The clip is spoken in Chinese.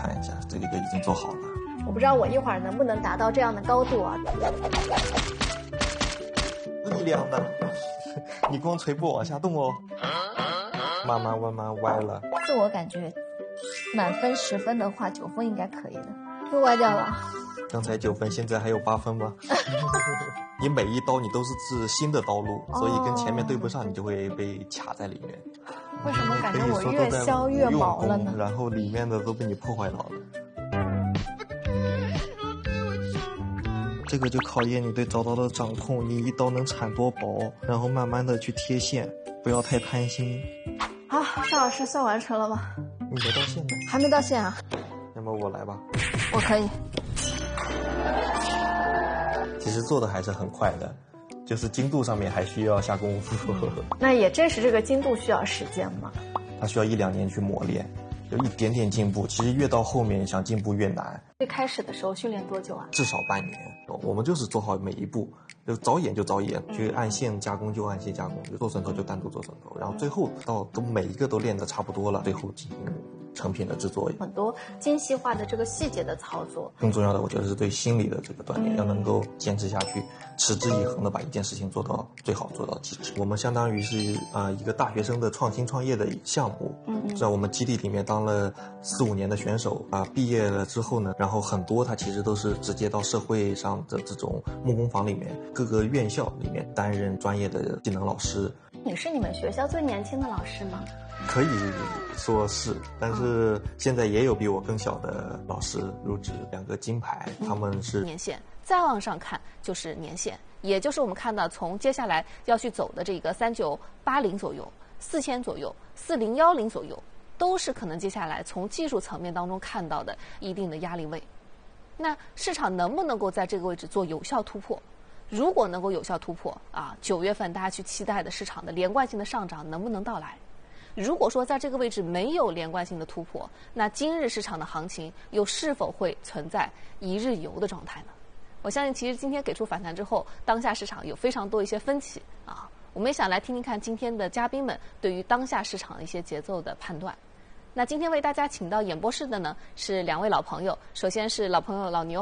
看一下，这个已经做好了。 我不知道我一会儿能不能达到这样的高度啊。 力量的，你光锤不往下动哦，慢慢歪了。 自我感觉满分10分的话，9分应该可以的，又歪掉了。 刚才9分，现在还有8分吗？你每一刀你都是自新的刀路，所以跟前面对不上，你就会被卡在里面。 为什么感觉我越削越毛了呢？ 然后里面的都被你破坏到了。这个就考验你对刀的掌控，你一刀能铲多薄，然后慢慢的去贴线，不要太贪心。 好，邵老师算完成了吗？ 你没到线呢？ 还没到线啊？ 要么我来吧。 我可以。 其实做的还是很快的，就是精度上面还需要下功夫。 那也正是这个精度需要时间嘛。 它需要1-2年去磨练，有一点点进步。其实越到后面想进步越难。 最开始的时候训练多久啊？ 至少半年。我们就是做好每一步，就早眼就早眼，去按线加工就按线加工，就做榫头就单独做榫头，然后最后到都每一个都练得差不多了，最后进行成品的制作。 很多精细化的这个细节的操作。 更重要的我觉得是对心理的这个锻炼，要能够坚持下去，持之以恒的把一件事情做到最好，做到极致。我们相当于是一个大学生的创新创业的项目，在我们基地里面当了4-5年的选手毕业了之后呢，然后很多他其实都是直接到社会上的这种木工坊里面，各个院校里面担任专业的技能老师。 你是你们学校最年轻的老师吗？ 可以说是，但是现在也有比我更小的老师入职，2个金牌，他们是年限，再往上看就是年限，也就是我们看到从接下来要去走的这个3980左右、4000左右、4010左右，都是可能接下来从技术层面当中看到的一定的压力位。那市场能不能够在这个位置做有效突破？如果能够有效突破9月份大家去期待的市场的连贯性的上涨能不能到来？如果说在这个位置没有连贯性的突破，那今日市场的行情又是否会存在一日游的状态呢？我相信其实今天给出反弹之后，当下市场有非常多一些分歧我们也想来听听看今天的嘉宾们对于当下市场的一些节奏的判断。那今天为大家请到演播室的呢是2位老朋友，首先是老朋友老牛